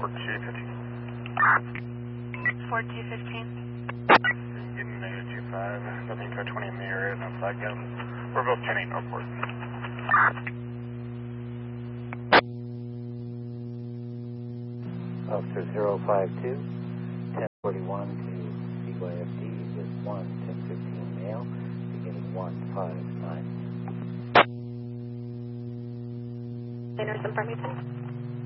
4215. Getting negative 25, nothing for 20 in the area, no flag guns. We're both 10-8 Northport. Officer 052, 1041 to CYFD with 1-1015 male, beginning 159. Diners and Farmington.